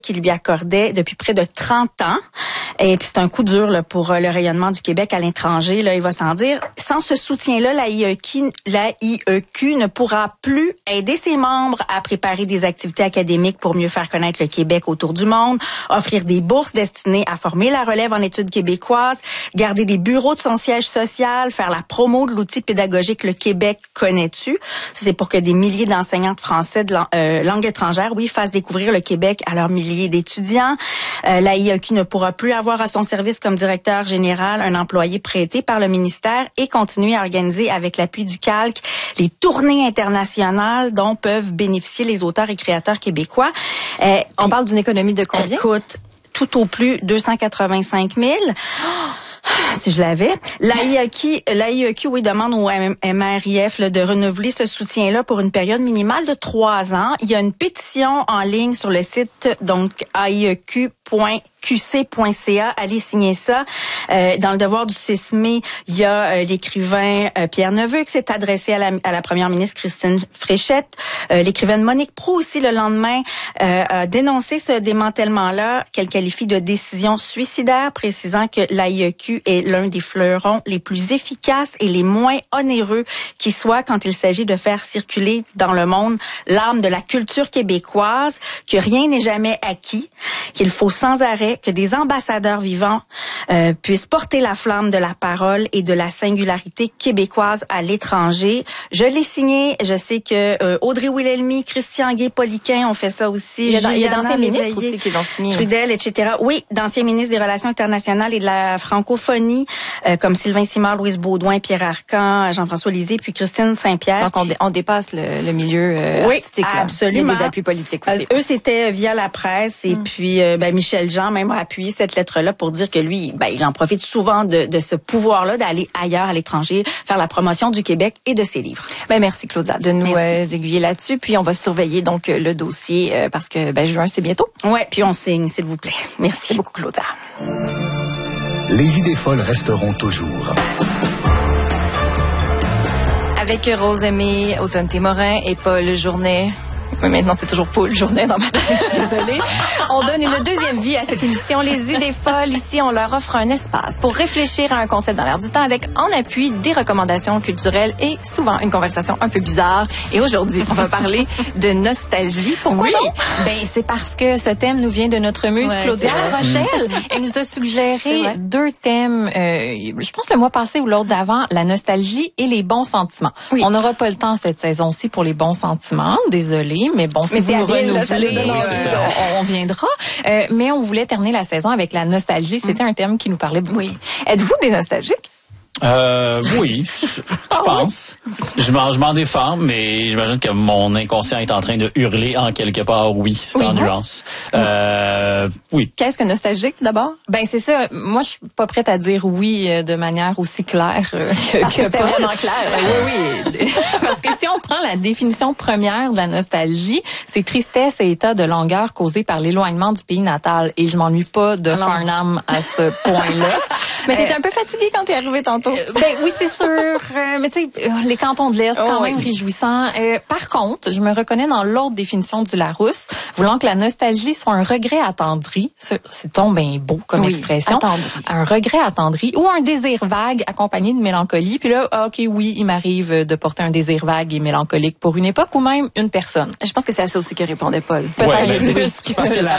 qui lui accordait depuis près de 30 ans. Et puis c'est un coup dur là, pour le rayonnement du Québec à l'étranger, là, il va sans dire. Sans ce soutien-là, la IEQ ne pourra plus aider ses membres à préparer des activités académiques pour mieux faire connaître le Québec autour du monde, offrir des bourses destinées à former la relève en études québécoises, garder des bureaux de son siège social, faire la promo de l'outil pédagogique Le Québec connais-tu. C'est pour que des milliers d'enseignants de français de langue étrangère, fassent découvrir le Québec à leurs milliers d'étudiants. La IEQ ne pourra plus avoir à son service comme directeur général un employé prêté par le ministère et continuer à organiser avec l'appui du Calque les tournées internationales dont peuvent bénéficier les auteurs et créateurs québécois. On parle d'une économie de combien? Écoute, tout au plus 285 000. Si je l'avais. La IEQ, demande au MRIF de renouveler ce soutien-là pour une période minimale de 3 ans. Il y a une pétition en ligne sur le site, donc, AIEQ.qc.ca. Allez signer ça. Dans le devoir du 6 mai, il y a l'écrivain Pierre Neveu qui s'est adressé à la première ministre Christine Fréchette. L'écrivaine Monique Proulx aussi, le lendemain, a dénoncé ce démantèlement-là qu'elle qualifie de décision suicidaire, précisant que l'AIEQ est l'un des fleurons les plus efficaces et les moins onéreux qui soit quand il s'agit de faire circuler dans le monde l'âme de la culture québécoise, que rien n'est jamais acquis, qu'il faut sans arrêt que des ambassadeurs vivants puissent porter la flamme de la parole et de la singularité québécoise à l'étranger. Je l'ai signé. Je sais que Audrey Wilhelmy, Christian Guay-Poliquin ont fait ça aussi. Il y a d'anciens ministres aussi qui l'ont signé. Trudel, etc. Oui, d'anciens ministres des Relations internationales et de la francophonie, comme Sylvain Simard, Louise Baudouin, Pierre Arcan, Jean-François Lisée, puis Christine Saint-Pierre. Donc, on dépasse le milieu artistique. Oui, absolument. Il y a des appuis politiques aussi. Eux, c'était via la presse et puis Michel Jean même a appuyé cette lettre-là pour dire que lui, il en profite souvent de ce pouvoir-là d'aller ailleurs à l'étranger, faire la promotion du Québec et de ses livres. Merci Claudia de nous aiguiller là-dessus. Puis on va surveiller donc le dossier parce que juin, c'est bientôt. Ouais, puis on signe, s'il vous plaît. Merci beaucoup Claudia. Les idées folles resteront toujours. Avec Rose Aimée, Automne Témorin et Paul Journet. Oui, maintenant, c'est toujours Paul Journet dans ma tête, je suis désolée. On donne une deuxième vie à cette émission. Les idées folles, ici, on leur offre un espace pour réfléchir à un concept dans l'air du temps avec, en appui, des recommandations culturelles et souvent une conversation un peu bizarre. Et aujourd'hui, on va parler de nostalgie. Pourquoi non? C'est parce que ce thème nous vient de notre muse Claudia Rochelle. Elle nous a suggéré 2 thèmes, je pense le mois passé ou l'autre d'avant, la nostalgie et les bons sentiments. Oui. On n'aura pas le temps cette saison-ci pour les bons sentiments, désolée. Mais bon, si vous nous renouvelez, on viendra. Mais on voulait terminer la saison avec la nostalgie. C'était un thème qui nous parlait beaucoup. Oui. Êtes-vous des nostalgiques? Oui, je pense. Je m'en défends, mais j'imagine que mon inconscient est en train de hurler en quelque part oui, sans nuance. Oui. Qu'est-ce que nostalgique d'abord? C'est ça. Moi, je suis pas prête à dire oui de manière aussi claire que c'était vraiment clair. Oui. Parce que si on prend la définition première de la nostalgie, c'est tristesse et état de langueur causé par l'éloignement du pays natal. Et je m'ennuie pas de Farnham à ce point-là. Mais t'es un peu fatiguée quand t'es arrivée tantôt. Oui, c'est sûr. Mais tu sais, les cantons de l'Est, quand même réjouissants. Par contre, je me reconnais dans l'autre définition du Larousse, voulant que la nostalgie soit un regret attendri. C'est donc bien beau comme expression. Attendri. Un regret attendri ou un désir vague accompagné de mélancolie. Puis là, il m'arrive de porter un désir vague et mélancolique pour une époque ou même une personne. Je pense que c'est à ça aussi que répondait Paul. Peut-être plus que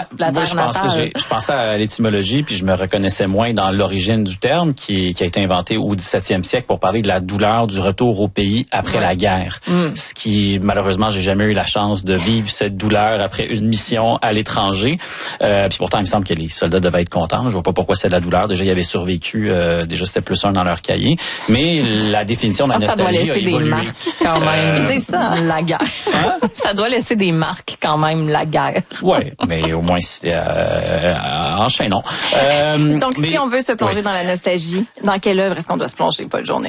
je pensais à l'étymologie, puis je me reconnaissais moins dans l'origine du terme qui a été inventé au 17e siècle pour parler de la douleur du retour au pays après la guerre. Ce qui, malheureusement, j'ai jamais eu la chance de vivre cette douleur après une mission à l'étranger. Puis pourtant, il me semble que les soldats devaient être contents. Je vois pas pourquoi c'est de la douleur. Déjà, ils avaient survécu. Déjà, c'était +1 dans leur cahier. Mais la définition de la nostalgie a évolué. Ça doit laisser des marques quand même. Ils disent ça, la guerre. Ça doit laisser des marques quand même, la guerre. Ouais, mais au moins, c'était enchaînons. Donc, si on veut se plonger dans la nostalgie, dans quelle œuvre est-ce qu'on doit se plonger, Paul Journet?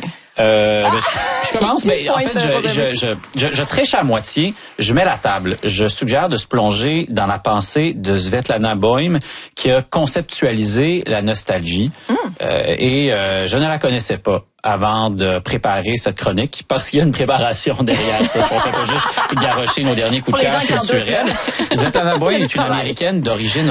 Je commence, mais en fait, je triche à moitié. Je mets la table. Je suggère de se plonger dans la pensée de Svetlana Boym, qui a conceptualisé la nostalgie. Et je ne la connaissais pas avant de préparer cette chronique, parce qu'il y a une préparation derrière ça. On ne peut pas juste garrocher nos derniers coups de cœur culturels. Svetlana Boym est une Américaine d'origine